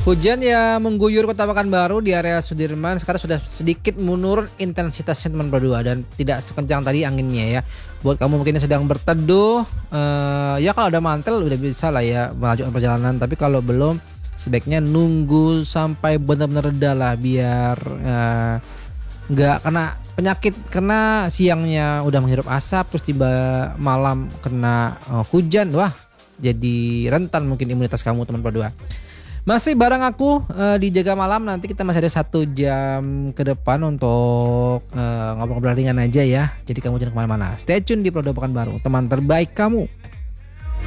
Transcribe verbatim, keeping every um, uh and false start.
Hujan yang mengguyur Kota Pekanbaru di area Sudirman sekarang sudah sedikit menurun intensitasnya teman berdua dan tidak sekencang tadi anginnya ya. Buat kamu mungkin yang sedang berteduh, eh, ya kalau ada mantel udah bisa lah ya melanjutkan perjalanan. Tapi kalau belum, sebaiknya nunggu sampai benar-benar reda lah biar eh, nggak kena penyakit karena siangnya udah menghirup asap terus tiba malam kena eh, hujan, wah jadi rentan mungkin imunitas kamu teman berdua. Masih bareng aku uh, di Jaga Malam, nanti kita masih ada satu jam ke depan untuk uh, ngobrol-ngobrol ringan aja ya. Jadi kamu jangan kemana-mana. Stay tune di Prodo Pekanbaru, teman terbaik kamu.